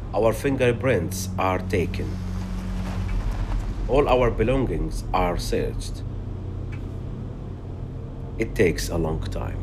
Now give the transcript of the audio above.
Our fingerprints are taken. All our belongings are searched. It takes a long time.